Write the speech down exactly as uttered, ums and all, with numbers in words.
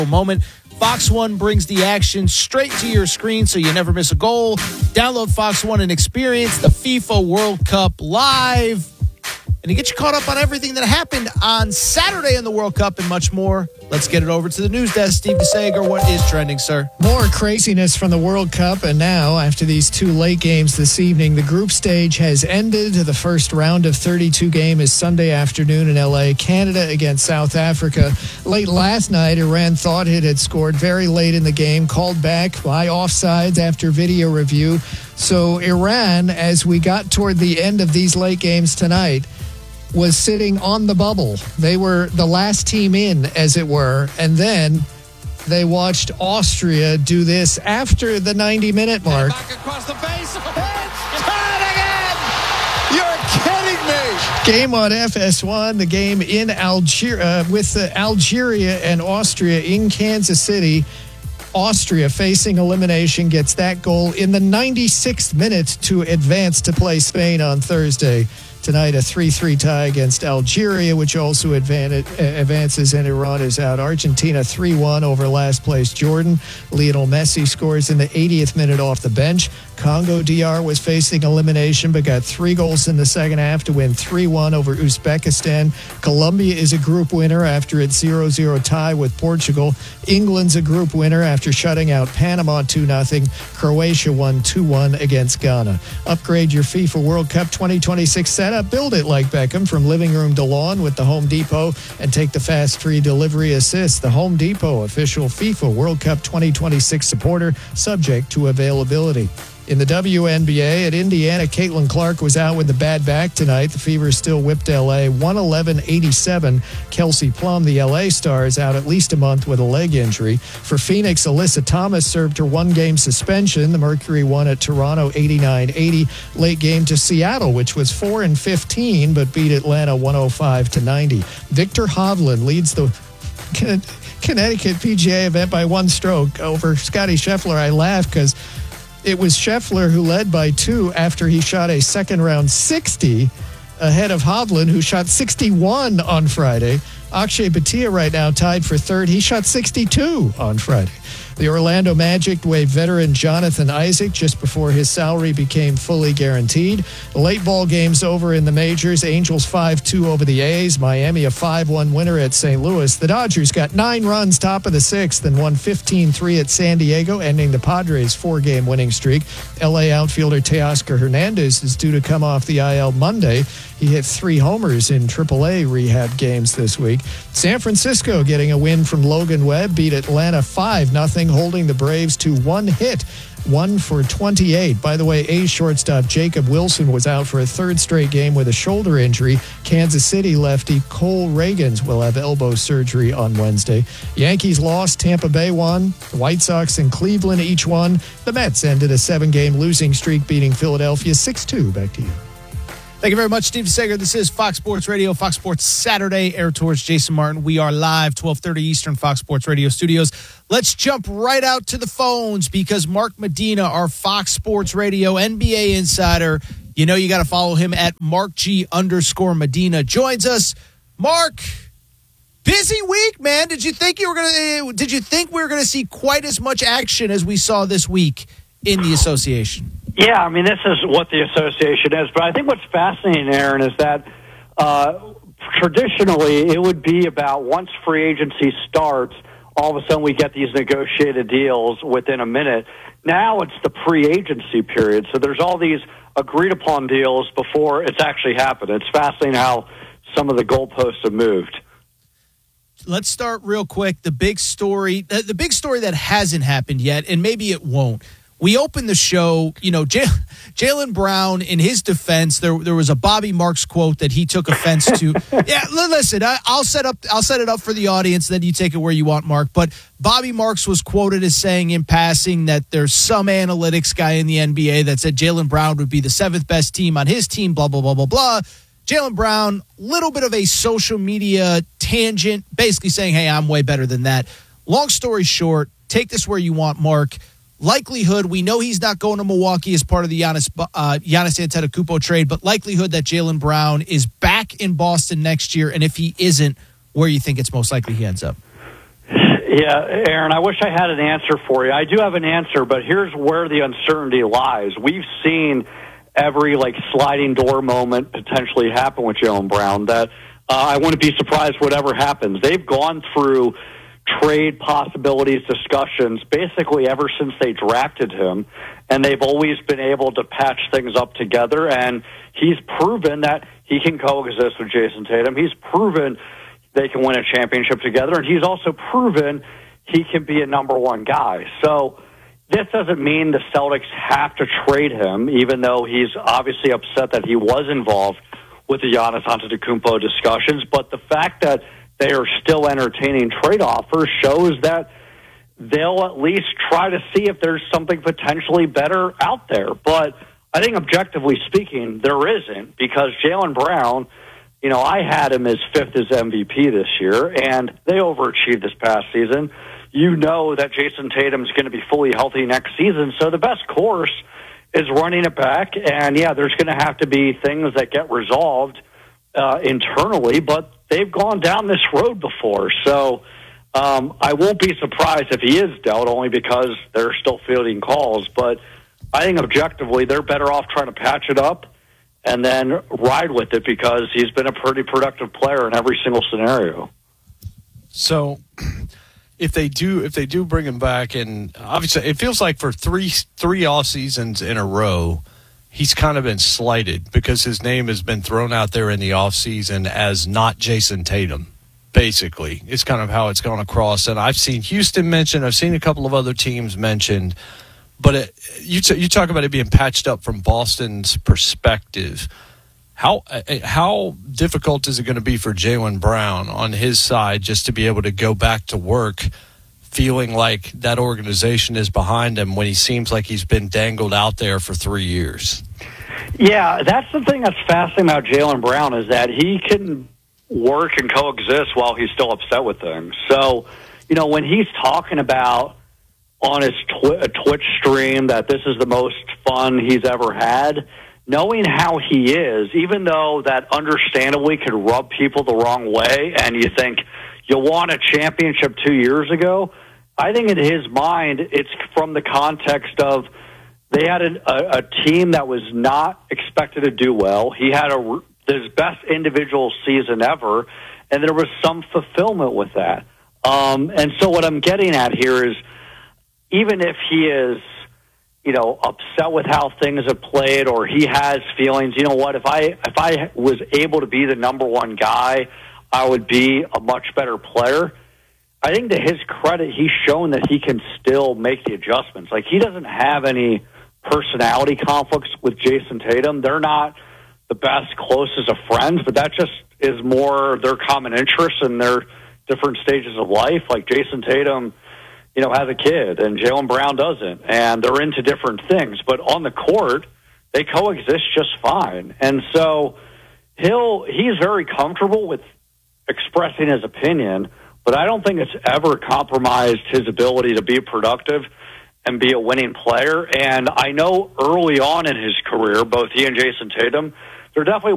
moment. Fox One brings the action straight to your screen so you never miss a goal. Download Fox One and experience the FIFA World Cup live. And to get you caught up on everything that happened on Saturday in the World Cup and much more, let's get it over to the news desk. Steve DeSager, what is trending, sir? More craziness from the World Cup, and now, after these two late games this evening, the group stage has ended. The first round of thirty-two game is Sunday afternoon in L A. Canada against South Africa. Late last night, Iran thought it had scored very late in the game, called back by offsides after video review. So Iran, as we got toward the end of these late games tonight, was sitting on the bubble. They were the last team in, as it were, and then they watched Austria do this after the ninety-minute mark. Back across the base. It's tied again! You're kidding me! Game on F S one, the game in Algeria, uh, with uh, Algeria and Austria in Kansas City. Austria, facing elimination, gets that goal in the ninety-sixth minute to advance to play Spain on Thursday. Tonight, a three three tie against Algeria, which also advances, and Iran is out. Argentina three one over last place Jordan. Lionel Messi scores in the eightieth minute off the bench. Congo D R was facing elimination but got three goals in the second half to win three one over Uzbekistan. Colombia is a group winner after its zero zero tie with Portugal. England's a group winner after shutting out Panama two nothing. Croatia won two one against Ghana. Upgrade your FIFA World Cup twenty twenty-six setup. Build it like Beckham from living room to lawn with the Home Depot and take the fast free delivery assist. The Home Depot, official FIFA World Cup twenty twenty-six supporter, subject to availability. In the W N B A at Indiana, Caitlin Clark was out with the bad back tonight. The Fever still whipped L A one eleven eighty-seven. Kelsey Plum, the L A star, is out at least a month with a leg injury. For Phoenix, Alyssa Thomas served her one-game suspension. The Mercury won at Toronto eighty-nine eighty. Late game to Seattle, which was four and fifteen, but beat Atlanta one oh five to ninety. Victor Hovland leads the Connecticut P G A event by one stroke over Scotty Scheffler. I laugh because it was Scheffler who led by two after he shot a second round sixty ahead of Hovland, who shot sixty-one on Friday. Akshay Bhatia right now tied for third. He shot sixty-two on Friday. The Orlando Magic waived veteran Jonathan Isaac just before his salary became fully guaranteed. The late ball game's over in the majors. Angels five two over the A's. Miami a five one winner at Saint Louis. The Dodgers got nine runs top of the sixth and won fifteen three at San Diego, ending the Padres' four-game winning streak. L A outfielder Teoscar Hernandez is due to come off the I L Monday. He hit three homers in triple A rehab games this week. San Francisco getting a win from Logan Webb, beat Atlanta five nothing, holding the Braves to one hit, one for twenty-eight. By the way, A's shortstop Jacob Wilson was out for a third straight game with a shoulder injury. Kansas City lefty Cole Reagans will have elbow surgery on Wednesday. Yankees lost, Tampa Bay won. The White Sox and Cleveland each won. The Mets ended a seven-game losing streak, beating Philadelphia six two. Back to you. Thank you very much, Steve Sager. This is Fox Sports Radio, Fox Sports Saturday. Air Tours, Jason Martin. We are live, twelve thirty Eastern, Fox Sports Radio studios. Let's jump right out to the phones because Mark Medina, our Fox Sports Radio N B A insider, you know you got to follow him at Mark G underscore Medina, joins us. Mark, busy week, man. Did you think you were gonna? Did you think we were gonna see quite as much action as we saw this week in the association? Yeah, I mean, this is what the association is. But I think what's fascinating, Aaron, is that uh, traditionally it would be about once free agency starts, all of a sudden we get these negotiated deals within a minute. Now it's the pre-agency period. So there's all these agreed-upon deals before it's actually happened. It's fascinating how some of the goalposts have moved. Let's start real quick. The big story, the, the big story that hasn't happened yet, and maybe it won't. We opened the show, you know, J- Jaylen Brown, in his defense, there there was a Bobby Marks quote that he took offense to. Yeah, listen, I, I'll set up, I'll set it up for the audience, then you take it where you want, Mark. But Bobby Marks was quoted as saying in passing that there's some analytics guy in the N B A that said Jaylen Brown would be the seventh best team on his team, blah, blah, blah, blah, blah. Jaylen Brown, little bit of a social media tangent, basically saying, hey, I'm way better than that. Long story short, take this where you want, Mark. Likelihood, we know he's not going to Milwaukee as part of the Giannis, uh, Giannis Antetokounmpo trade, but likelihood that Jaylen Brown is back in Boston next year, and if he isn't, where you think it's most likely he ends up? Yeah, Aaron, I wish I had an answer for you. I do have an answer, but here's where the uncertainty lies. We've seen every like sliding door moment potentially happen with Jaylen Brown that uh, I wouldn't be surprised whatever happens. They've gone through trade possibilities, discussions, basically ever since they drafted him, and they've always been able to patch things up together, and he's proven that he can coexist with Jason Tatum. He's proven they can win a championship together, and he's also proven he can be a number one guy. So this doesn't mean the Celtics have to trade him, even though he's obviously upset that he was involved with the Giannis Antetokounmpo discussions, but the fact that they are still entertaining trade offers shows that they'll at least try to see if there's something potentially better out there. But I think objectively speaking, there isn't, because Jaylen Brown, you know, I had him as fifth as M V P this year, and they overachieved this past season. You know that Jason Tatum's going to be fully healthy next season, so the best course is running it back. And, yeah, there's going to have to be things that get resolved uh, internally, but they've gone down this road before. So um, I won't be surprised if he is dealt, only because they're still fielding calls. But I think objectively they're better off trying to patch it up and then ride with it, because he's been a pretty productive player in every single scenario. So if they do if they do bring him back, and obviously it feels like for three three off seasons in a row, he's kind of been slighted because his name has been thrown out there in the offseason as not Jason Tatum, basically. It's kind of how it's gone across. And I've seen Houston mentioned, I've seen a couple of other teams mentioned, but it, you, t- you talk about it being patched up from Boston's perspective. How how difficult is it going to be for Jaylen Brown on his side just to be able to go back to work feeling like that organization is behind him when he seems like he's been dangled out there for three years? Yeah, that's the thing that's fascinating about Jaylen Brown, is that he can work and coexist while he's still upset with things. So, you know, when he's talking about on his twi- Twitch stream that this is the most fun he's ever had, knowing how he is, even though that understandably could rub people the wrong way, and you think you won a championship two years ago, I think in his mind it's from the context of they had a, a, a team that was not expected to do well. He had a, his best individual season ever, and there was some fulfillment with that. Um, and so what I'm getting at here is, even if he is, you know, upset with how things have played, or he has feelings, you know what, if I if I was able to be the number one guy, I would be a much better player. I think to his credit, he's shown that he can still make the adjustments. Like, he doesn't have any personality conflicts with Jason Tatum. They're not the best, closest of friends, but that just is more their common interests and their different stages of life. Like, Jason Tatum, you know, has a kid, and Jaylen Brown doesn't, and they're into different things. But on the court, they coexist just fine. And so he'll he's very comfortable with expressing his opinion, but I don't think it's ever compromised his ability to be productive and be a winning player. And I know early on in his career, both he and Jason Tatum, there definitely